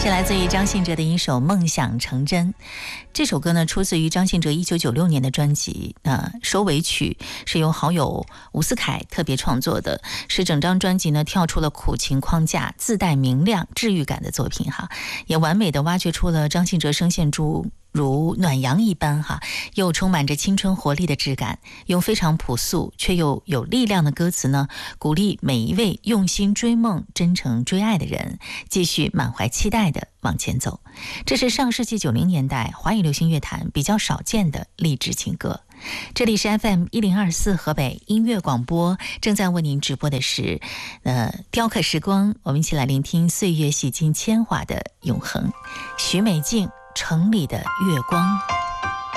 是来自于张信哲的一首《梦想成真》。这首歌呢，出自于张信哲1996年的专辑，收尾曲是由好友吴思凯特别创作的，是整张专辑呢跳出了苦情框架，自带明亮治愈感的作品哈，也完美的挖掘出了张信哲声线中如暖阳一般又充满着青春活力的质感，用非常朴素却又有力量的歌词呢，鼓励每一位用心追梦、真诚追爱的人，继续满怀期待的往前走。这是上世纪90年代华语流行乐坛比较少见的励志情歌。这里是 FM1024 河北音乐广播，正在为您直播的是雕刻时光，我们一起来聆听岁月洗尽铅华的永恒。许美静，城里的月光。